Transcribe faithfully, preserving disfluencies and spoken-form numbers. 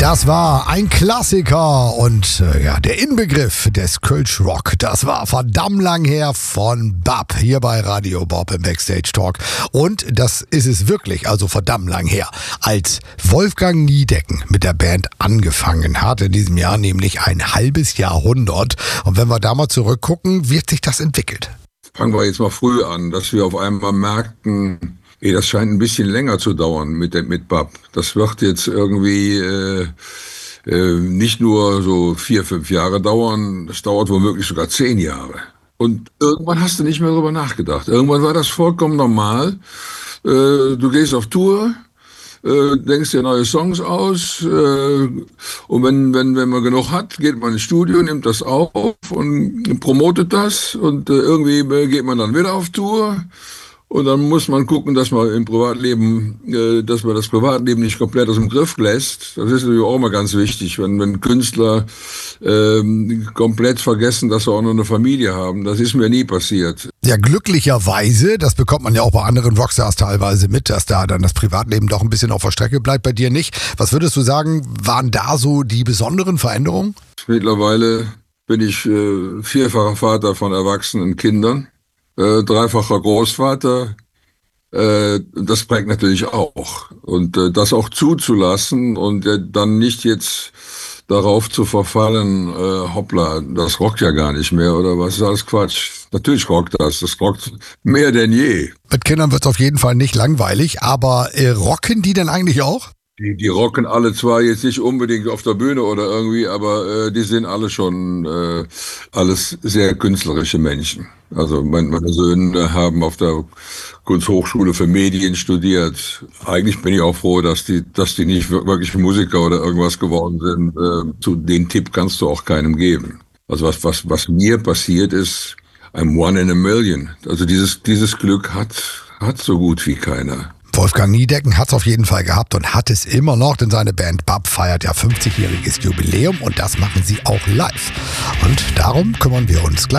Das war ein Klassiker und äh, ja, der Inbegriff des Kölsch Rock. Das war verdammt lang her von Bab hier bei Radio Bob im Backstage Talk. Und das ist es wirklich, also verdammt lang her, als Wolfgang Niedecken mit der Band angefangen hat. In diesem Jahr nämlich ein halbes Jahrhundert. Und wenn wir da mal zurückgucken, wird sich das entwickelt. Fangen wir jetzt mal früh an, dass wir auf einmal merkten, ey, das scheint ein bisschen länger zu dauern mit, mit Bab. Das wird jetzt irgendwie äh, äh, nicht nur so vier, fünf Jahre dauern, das dauert womöglich sogar zehn Jahre. Und irgendwann hast du nicht mehr darüber nachgedacht. Irgendwann war das vollkommen normal. Äh, du gehst auf Tour, äh, denkst dir neue Songs aus äh, und wenn, wenn, wenn man genug hat, geht man ins Studio, nimmt das auf und promotet das und äh, irgendwie geht man dann wieder auf Tour. Und dann muss man gucken, dass man im Privatleben, äh, dass man das Privatleben nicht komplett aus dem Griff lässt. Das ist natürlich auch immer ganz wichtig, wenn, wenn Künstler ähm, komplett vergessen, dass sie auch noch eine Familie haben. Das ist mir nie passiert. Ja, glücklicherweise, das bekommt man ja auch bei anderen Rockstars teilweise mit, dass da dann das Privatleben doch ein bisschen auf der Strecke bleibt, bei dir nicht. Was würdest du sagen, waren da so die besonderen Veränderungen? Mittlerweile bin ich äh, vierfacher Vater von erwachsenen Kindern. Äh, dreifacher Großvater, äh, das prägt natürlich auch. Und äh, das auch zuzulassen und äh, dann nicht jetzt darauf zu verfallen, äh, hoppla, das rockt ja gar nicht mehr oder was ist alles Quatsch. Natürlich rockt das, das rockt mehr denn je. Mit Kindern wird es auf jeden Fall nicht langweilig, aber äh, rocken die denn eigentlich auch? Die, die rocken alle zwar jetzt nicht unbedingt auf der Bühne oder irgendwie, aber äh, die sind alle schon äh, alles sehr künstlerische Menschen. Also mein, meine Söhne haben auf der Kunsthochschule für Medien studiert. Eigentlich bin ich auch froh, dass die, dass die nicht wirklich Musiker oder irgendwas geworden sind. Äh, zu den Tipp kannst du auch keinem geben. Also was, was, was mir passiert ist, I'm one in a million. Also dieses, dieses Glück hat, hat so gut wie keiner. Wolfgang Niedecken hat es auf jeden Fall gehabt und hat es immer noch, denn seine Band Bab feiert ja fünfzigjähriges Jubiläum und das machen sie auch live. Und darum kümmern wir uns gleich.